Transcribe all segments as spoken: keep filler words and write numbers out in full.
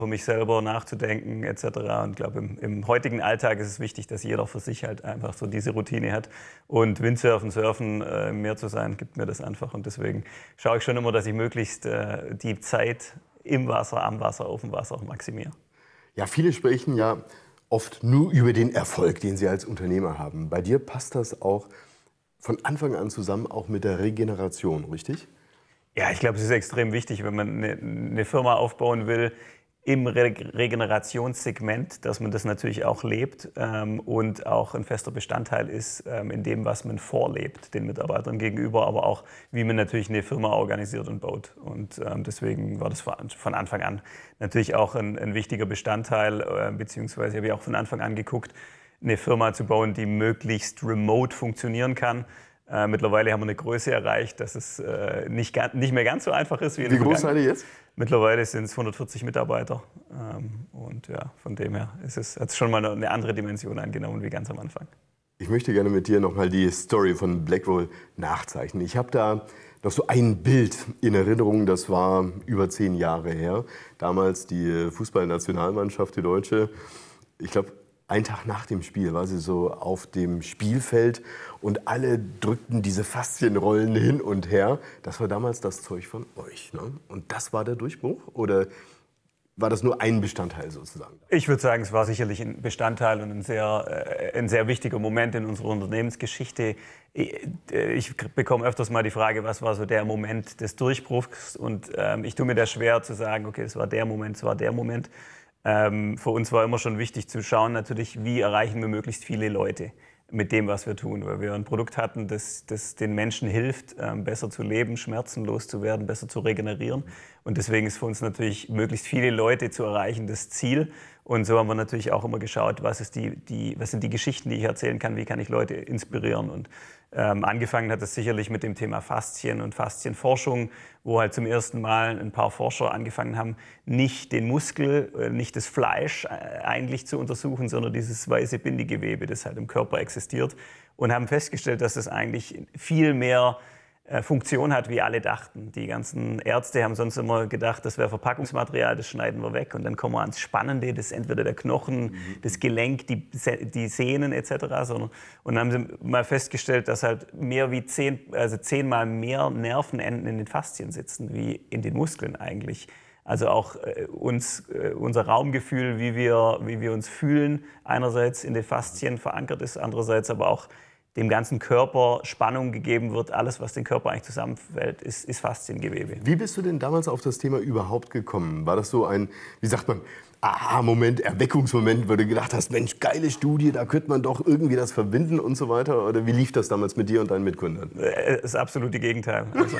für mich selber nachzudenken et cetera. Und ich glaube, im, im heutigen Alltag ist es wichtig, dass jeder für sich halt einfach so diese Routine hat. Und Windsurfen, Surfen, äh, im Meer zu sein, gibt mir das einfach. Und deswegen schaue ich schon immer, dass ich möglichst äh, die Zeit im Wasser, am Wasser, auf dem Wasser maximiere. Ja, viele sprechen ja oft nur über den Erfolg, den sie als Unternehmer haben. Bei dir passt das auch von Anfang an zusammen, auch mit der Regeneration, richtig? Ja, ich glaube, es ist extrem wichtig, wenn man eine, eine Firma aufbauen will, im Re Regenerationssegment, dass man das natürlich auch lebt ähm, und auch ein fester Bestandteil ist ähm, in dem, was man vorlebt, den Mitarbeitern gegenüber, aber auch, wie man natürlich eine Firma organisiert und baut. Und ähm, deswegen war das von Anfang an natürlich auch ein, ein wichtiger Bestandteil, äh, beziehungsweise habe ich auch von Anfang an geguckt, eine Firma zu bauen, die möglichst remote funktionieren kann. Äh, mittlerweile haben wir eine Größe erreicht, dass es äh, nicht, nicht mehr ganz so einfach ist wie in Wie groß seid ihr jetzt? Mittlerweile sind es hundertvierzig Mitarbeiter. Ähm, und ja, von dem her ist es, hat es schon mal eine andere Dimension angenommen wie ganz am Anfang. Ich möchte gerne mit dir nochmal die Story von Blackroll nachzeichnen. Ich habe da noch so ein Bild in Erinnerung, das war über zehn Jahre her. Damals die Fußballnationalmannschaft, die Deutsche. Ich glaube, einen Tag nach dem Spiel war sie so auf dem Spielfeld und alle drückten diese Faszienrollen hin und her. Das war damals das Zeug von euch, ne? Und das war der Durchbruch? Oder war das nur ein Bestandteil sozusagen? Ich würde sagen, es war sicherlich ein Bestandteil und ein sehr, äh, ein sehr wichtiger Moment in unserer Unternehmensgeschichte. Ich, ich bekomme öfters mal die Frage, was war so der Moment des Durchbruchs? Und ähm, ich tue mir da schwer zu sagen, okay, es war der Moment, es war der Moment. Ähm, für uns war immer schon wichtig zu schauen, natürlich, wie erreichen wir möglichst viele Leute mit dem, was wir tun. Weil wir ein Produkt hatten, das, das den Menschen hilft, ähm, besser zu leben, schmerzenlos zu werden, besser zu regenerieren. Und deswegen ist für uns natürlich, möglichst viele Leute zu erreichen, das Ziel. Und so haben wir natürlich auch immer geschaut, was, ist die, die, was sind die Geschichten, die ich erzählen kann, wie kann ich Leute inspirieren. Und ähm, angefangen hat es sicherlich mit dem Thema Faszien und Faszienforschung, wo halt zum ersten Mal ein paar Forscher angefangen haben, nicht den Muskel, äh, nicht das Fleisch äh, eigentlich zu untersuchen, sondern dieses weiße Bindegewebe, das halt im Körper existiert. Und haben festgestellt, dass das eigentlich viel mehr Funktion hat, wie alle dachten. Die ganzen Ärzte haben sonst immer gedacht, das wäre Verpackungsmaterial, das schneiden wir weg und dann kommen wir ans Spannende, das ist entweder der Knochen, mhm. das Gelenk, die, die Sehnen et cetera. Und dann haben sie mal festgestellt, dass halt mehr wie zehn, also zehnmal mehr Nervenenden in den Faszien sitzen, wie in den Muskeln eigentlich. Also auch äh, uns, äh, unser Raumgefühl, wie wir, wie wir uns fühlen, einerseits in den Faszien verankert ist, andererseits aber auch dem ganzen Körper Spannung gegeben wird. Alles, was den Körper eigentlich zusammenfällt, ist, ist Fasziengewebe. Wie bist du denn damals auf das Thema überhaupt gekommen? War das so ein, wie sagt man, Aha-Moment, Erweckungsmoment, wo du gedacht hast, Mensch, geile Studie, da könnte man doch irgendwie das verbinden und so weiter? Oder wie lief das damals mit dir und deinen Mitgründern? Das ist absolut das Gegenteil. Also,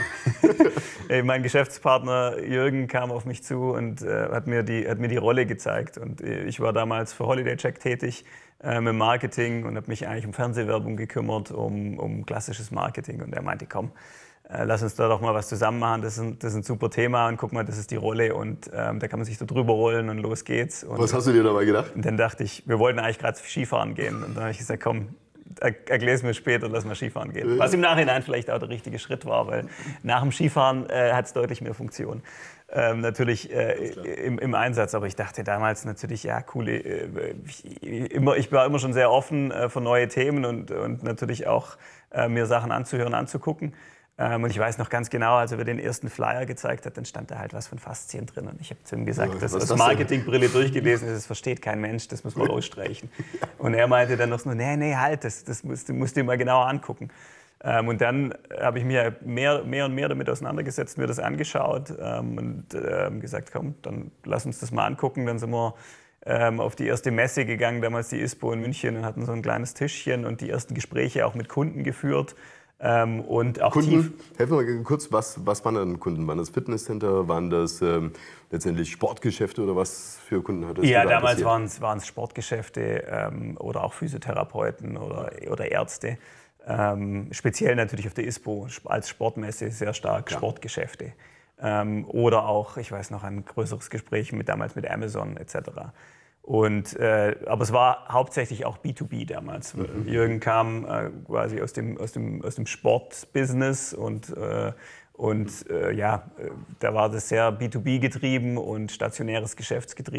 mein Geschäftspartner Jürgen kam auf mich zu und äh, hat, mir die, hat mir die Rolle gezeigt. Und ich war damals für Holiday Check tätig ähm, im Marketing und habe mich eigentlich um Fernsehwerbung gekümmert, um, um klassisches Marketing. Und er meinte, komm, äh, lass uns da doch mal was zusammen machen. Das ist, ein, das ist ein super Thema und guck mal, das ist die Rolle und ähm, da kann man sich so drüber rollen und los geht's. Und, was hast du dir dabei gedacht? Und dann dachte ich, wir wollten eigentlich gerade Skifahren gehen. Und dann habe ich gesagt, komm, erklär es mir später, lass mal Skifahren gehen. Was im Nachhinein vielleicht auch der richtige Schritt war, weil nach dem Skifahren äh, hat es deutlich mehr Funktion. Ähm, natürlich äh, im, im Einsatz, aber ich dachte damals natürlich, ja, coole, äh, ich, immer, ich war immer schon sehr offen äh, für neue Themen und, und natürlich auch äh, mir Sachen anzuhören, anzugucken. Ähm, und ich weiß noch ganz genau, als er mir den ersten Flyer gezeigt hat, dann stand da halt was von Faszien drin. Und ich habe zu ihm gesagt, ja, das ist Marketingbrille durchgelesen, das versteht kein Mensch, das muss man rausstreichen. Und er meinte dann noch so, nee, nee, halt, das, das musst, musst du dir mal genauer angucken. Ähm, und dann habe ich mir mehr, mehr und mehr damit auseinandergesetzt, mir das angeschaut ähm, und ähm, gesagt, komm, dann lass uns das mal angucken. Dann sind wir ähm, auf die erste Messe gegangen, damals die ISPO in München, und hatten so ein kleines Tischchen und die ersten Gespräche auch mit Kunden geführt. Ähm, und auch Kunden, tief. helfen wir mal kurz, was, was waren denn Kunden? Waren das Fitnesscenter, waren das ähm, letztendlich Sportgeschäfte oder was für Kunden hat das? Ja, damals waren es, waren es Sportgeschäfte ähm, oder auch Physiotherapeuten oder, oder Ärzte. Ähm, speziell natürlich auf der ISPO als Sportmesse sehr stark ja. Sportgeschäfte. Ähm, oder auch, ich weiß noch, ein größeres Gespräch mit, damals mit Amazon et cetera. Und, äh, aber es war hauptsächlich auch B zwei B damals. Mhm. Jürgen kam äh, quasi aus dem, aus dem, aus dem Sportbusiness und, äh, und äh, ja, da war das sehr B zwei B getrieben und stationäres Geschäftsgetrieben.